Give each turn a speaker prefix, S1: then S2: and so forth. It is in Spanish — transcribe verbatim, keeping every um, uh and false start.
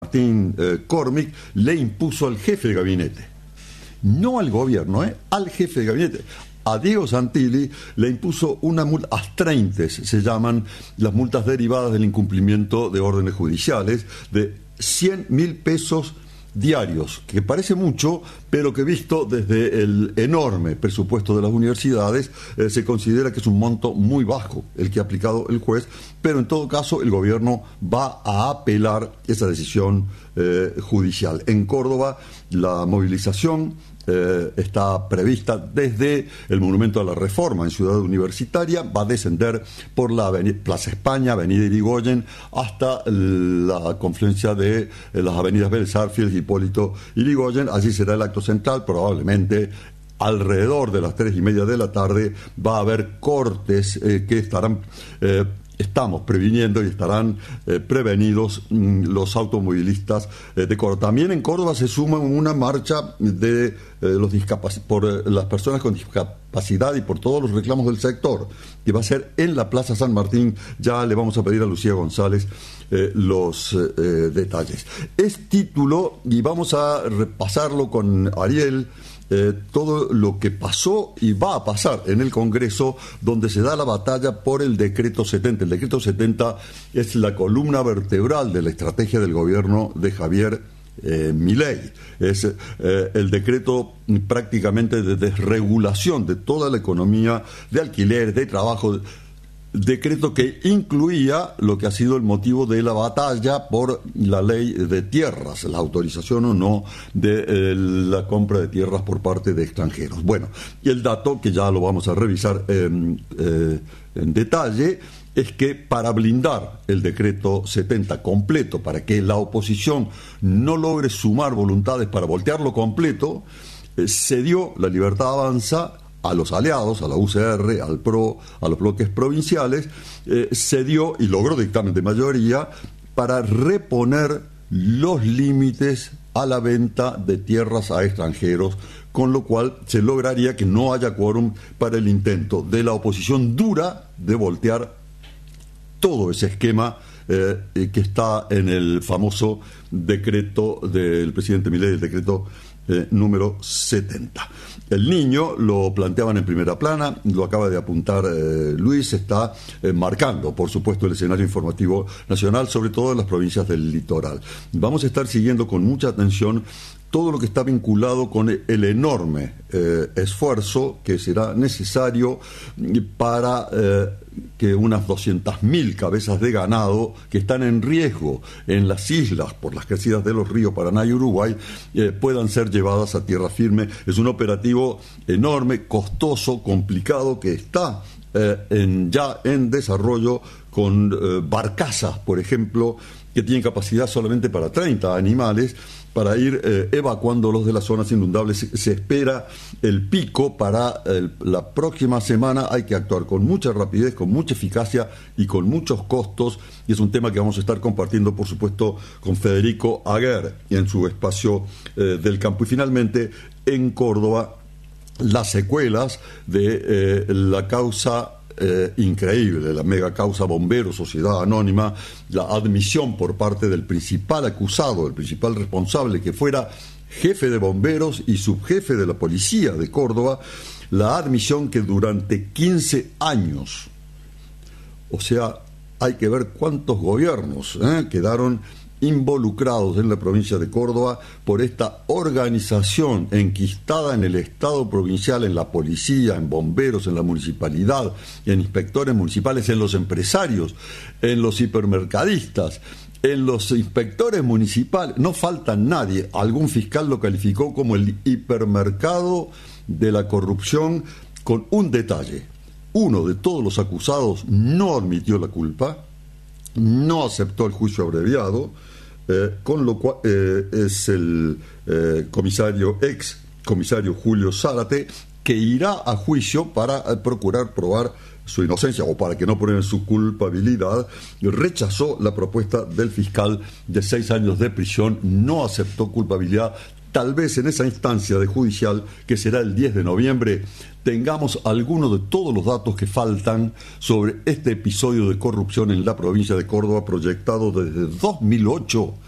S1: Martín eh, Cormick le impuso al jefe de gabinete, no al gobierno, eh, al jefe de gabinete, a Diego Santilli, le impuso una multa, astreintes se llaman las multas derivadas del incumplimiento de órdenes judiciales, de cien mil pesos diarios, que parece mucho, pero que visto desde el enorme presupuesto de las universidades, eh, se considera que es un monto muy bajo el que ha aplicado el juez, pero en todo caso el gobierno va a apelar esa decisión eh, judicial. En Córdoba, la movilización Eh, está prevista desde el Monumento a la Reforma en Ciudad Universitaria, va a descender por la avenida, Plaza España, Avenida Irigoyen, hasta la confluencia de eh, las avenidas Vélez Sarsfield, Hipólito Yrigoyen. Allí será el acto central, probablemente alrededor de las tres y media de la tarde va a haber cortes eh, que estarán... Eh, Estamos previniendo y estarán eh, prevenidos mm, los automovilistas eh, de Córdoba. También en Córdoba se suma una marcha de eh, los discapac- por eh, las personas con discapacidad y por todos los reclamos del sector, que va a ser en la Plaza San Martín. Ya le vamos a pedir a Lucía González eh, los eh, detalles. Es título, y vamos a repasarlo con Ariel, Eh, todo lo que pasó y va a pasar en el Congreso, donde se da la batalla por el decreto setenta. El decreto setenta es la columna vertebral de la estrategia del gobierno de Javier eh, Milei. Es eh, el decreto prácticamente de desregulación de toda la economía, de alquiler, de trabajo. Decreto que incluía lo que ha sido el motivo de la batalla por la ley de tierras, la autorización o no de eh, la compra de tierras por parte de extranjeros. Bueno, y el dato, que ya lo vamos a revisar eh, eh, en detalle, es que para blindar el decreto setenta completo, para que la oposición no logre sumar voluntades para voltearlo completo, eh, se dio la Libertad Avanza a los aliados, a la U C R, al P R O, a los bloques provinciales, eh, se dio y logró dictamen de mayoría para reponer los límites a la venta de tierras a extranjeros, con lo cual se lograría que no haya quórum para el intento de la oposición dura de voltear todo ese esquema eh, que está en el famoso decreto del presidente Milei, el decreto Eh, número setenta. El niño lo planteaban en primera plana, lo acaba de apuntar eh, Luis, está eh, marcando, por supuesto, el escenario informativo nacional, sobre todo en las provincias del litoral. Vamos a estar siguiendo con mucha atención todo lo que está vinculado con el enorme eh, esfuerzo que será necesario para eh, que unas doscientas mil cabezas de ganado que están en riesgo en las islas por las crecidas de los ríos Paraná y Uruguay eh, puedan ser llevadas a tierra firme. Es un operativo enorme, costoso, complicado, que está eh, en, ya en desarrollo con eh, barcazas, por ejemplo, que tienen capacidad solamente para treinta animales, para ir eh, evacuándolos de las zonas inundables. Se, se espera el pico para el, la próxima semana. Hay que actuar con mucha rapidez, con mucha eficacia y con muchos costos, y es un tema que vamos a estar compartiendo, por supuesto, con Federico Aguer en su espacio eh, del campo. Y finalmente, en Córdoba, las secuelas de eh, la causa Eh, increíble, la mega causa Bomberos, Sociedad Anónima, la admisión por parte del principal acusado, el principal responsable, que fuera jefe de bomberos y subjefe de la policía de Córdoba, la admisión que durante quince años, o sea, hay que ver cuántos gobiernos ¿eh? quedaron involucrados en la provincia de Córdoba por esta organización enquistada en el Estado provincial, en la policía, en bomberos, en la municipalidad, en inspectores municipales, en los empresarios, en los hipermercadistas, en los inspectores municipales. No falta nadie. Algún fiscal lo calificó como el hipermercado de la corrupción, con un detalle: uno de todos los acusados no admitió la culpa, no aceptó el juicio abreviado, eh, con lo cual eh, es el eh, comisario, ex comisario Julio Zárate, que irá a juicio para eh, procurar probar su inocencia o para que no prueben su culpabilidad. Rechazó la propuesta del fiscal de seis años de prisión, no aceptó culpabilidad. Tal vez en esa instancia de judicial, que será el diez de noviembre, tengamos algunos de todos los datos que faltan sobre este episodio de corrupción en la provincia de Córdoba, proyectado desde dos mil ocho